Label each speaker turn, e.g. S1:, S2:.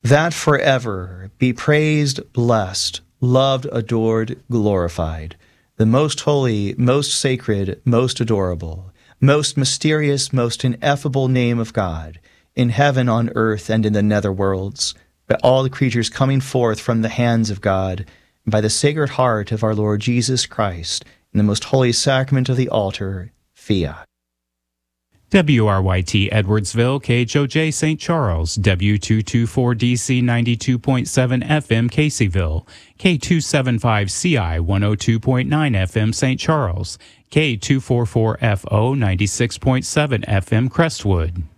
S1: that forever be praised, blessed, loved, adored, glorified, the most holy, most sacred, most adorable, most mysterious, most ineffable name of God, in heaven, on earth, and in the nether worlds, by all the creatures coming forth from the hands of God, and by the Sacred Heart of our Lord Jesus Christ, in the most holy sacrament of the altar, fiat.
S2: WRYT Edwardsville, KHOJ St. Charles, W224DC 92.7 FM Caseyville, K275CI 102.9 FM St. Charles, K244FO 96.7 FM Crestwood.